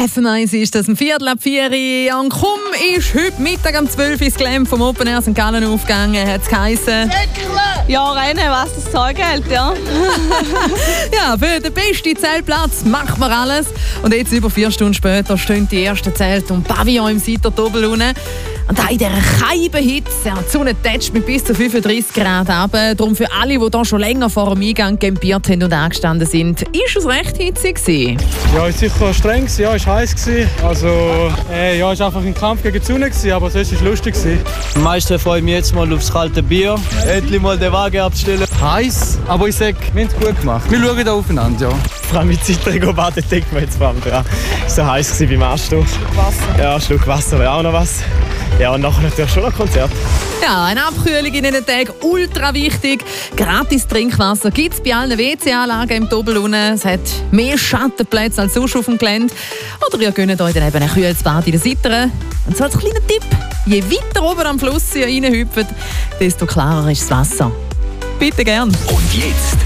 FM1 ist das, um 3:15 Uhr. Und komm, ist heute Mittag um 12 Uhr ins Glam vom Open Air St. Gallen aufgegangen. Hat es geheissen? Ja, Rennen, was das Zahlgeld, ja. Ja, für den besten Zeltplatz machen wir alles. Und jetzt, über 4 Stunden später, stehen die ersten Zelte und Pavillon im Seiter oben unten. Und da in dieser Keibenhitze, ja, die Sonne tätscht mit bis zu 35 Grad runter. Darum für alle, die hier schon länger vor dem Eingang campiert haben und angestanden sind, ist es recht hitzig gewesen. Ja, es war sicher streng, ja, es war heiß. Also, ja, es war einfach ein Kampf gegen die Sonne, aber sonst war es lustig. Am meisten freue ich mich jetzt mal aufs kalte Bier. Endlich mal den Wagen abstellen. Heiß, aber ich sage, wir haben es gut gemacht. Wir schauen da aufeinander, ja. Vor allem mit Zeit baden denkt man jetzt vor allem dran. Es war so heiß beim Anstehen. Schluck Wasser. Ja, Schluck Wasser wäre auch noch was. Ja, und nachher natürlich schon ein Konzert. Ja, eine Abkühlung in diesen Tagen, ultra wichtig. Gratis Trinkwasser gibt es bei allen WC-Anlagen im Doppel unten. Es hat mehr Schattenplätze als sonst auf dem Gelände. Oder ihr gönnt euch dann eben ein kühles Bad in der Sitteren. Und so als kleiner Tipp, je weiter oben am Fluss ihr reinhüpft, desto klarer ist das Wasser. Bitte gern. Und jetzt